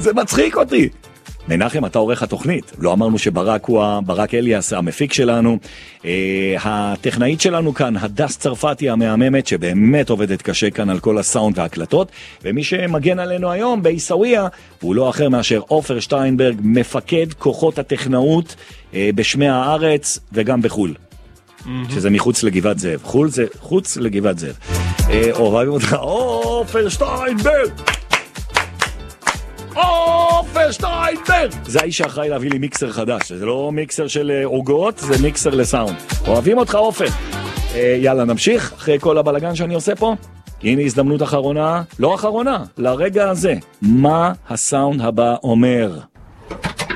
זה מצחיק אותי. מנחם, אתה עורך התוכנית. לא אמרנו שברק הוא ברק אליאס, המפיק שלנו. הטכנאית שלנו כאן, הדס צרפתי המהממת, שבאמת עובדת קשה כאן על כל הסאונד וההקלטות. ומי שמגן עלינו היום בעיסאוויה, הוא לא אחר מאשר עופר שטיינברג, מפקד כוחות הטכנאות בשמי הארץ וגם בחול. שזה מחוץ לגבעת זאב. חול זה חוץ לגבעת זאב. אוהבים אותך, עופר שטיינברג! עופר שטיינברג! זה האיש שאחראי להביא לי מיקסר חדש. זה לא מיקסר של עוגות, זה מיקסר לסאונד. אוהבים אותך, עופר. יאללה, נמשיך אחרי כל הבלגן שאני עושה פה. הנה הזדמנות אחרונה, לא אחרונה, לרגע הזה. מה הסאונד הבא אומר?